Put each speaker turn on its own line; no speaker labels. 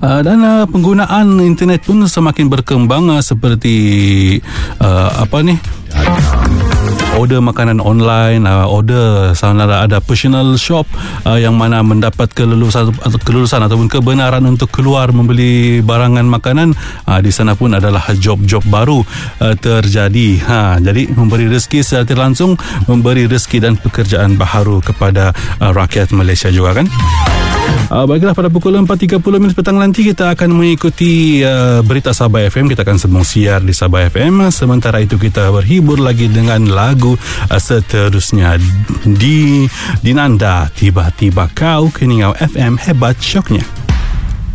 Dan penggunaan internet pun semakin berkembang, seperti order makanan online, order sana ada personal shop yang mana mendapat kelulusan ataupun kebenaran untuk keluar membeli barangan makanan. Di sana pun adalah job-job baru terjadi. Jadi memberi rezeki secara tidak langsung, memberi rezeki dan pekerjaan baharu kepada rakyat Malaysia juga kan. Baiklah, pada pukul 4.30 petang nanti kita akan mengikuti berita Sabah FM. Kita akan sambung siar di Sabah FM. Sementara itu kita berhibur lagi dengan lagu seterusnya di Dinanda, Tiba-Tiba Kau, Keningau FM, hebat syoknya.